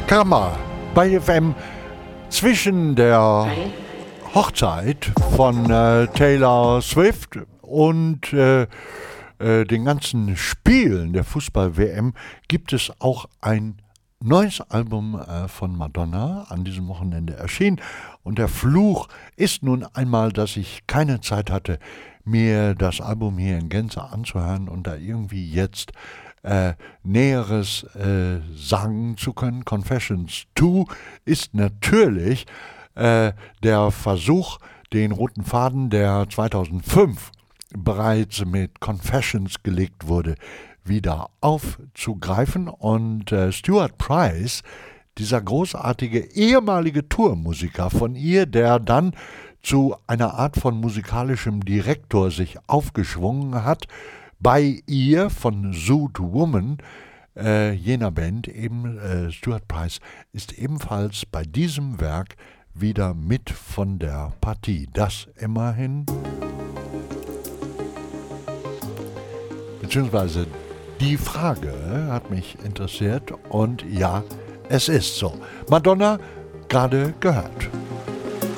Kammer bei FM zwischen der Hochzeit von Taylor Swift und den ganzen Spielen der Fußball-WM gibt es auch ein neues Album von Madonna an diesem Wochenende erschienen. Und der Fluch ist nun einmal, dass ich keine Zeit hatte, mir das Album hier in Gänze anzuhören und da irgendwie jetzt Näheres sagen zu können. Confessions 2 ist natürlich der Versuch, den roten Faden, der 2005 bereits mit Confessions gelegt wurde, wieder aufzugreifen. Und Stuart Price, dieser großartige ehemalige Tourmusiker von ihr, der dann zu einer Art von musikalischem Direktor sich aufgeschwungen hat, bei ihr von Zoo to Woman, jener Band eben, Stuart Price, ist ebenfalls bei diesem Werk wieder mit von der Partie. Das immerhin, beziehungsweise die Frage hat mich interessiert und ja, es ist so. Madonna, gerade gehört.